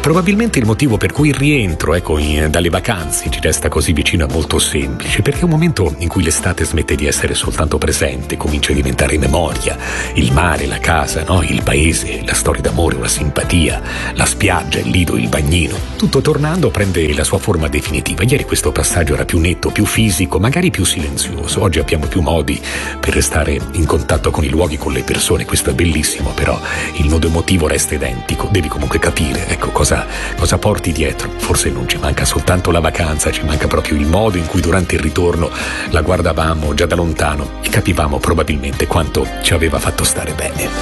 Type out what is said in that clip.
Probabilmente il motivo per cui il rientro, dalle vacanze ci resta così vicino è molto semplice, perché è un momento in cui l'estate smette di essere soltanto presente, comincia a diventare memoria, il mare, la casa, no? Il paese, la storia d'amore, una simpatia, la spiaggia, il lido, il bagnino. Tutto tornando prende la sua forma definitiva. Ieri questo passaggio era più netto, più fisico, magari più silenzioso. Oggi abbiamo più modi per restare in contatto con i luoghi, con le persone. Questo è bellissimo, però il nodo emotivo resta identico. Devi comunque capire, cosa porti dietro. Forse non ci manca soltanto la vacanza, ci manca proprio il modo in cui durante il ritorno la guardavamo già da lontano e capivamo probabilmente quanto ci aveva fatto stare bene.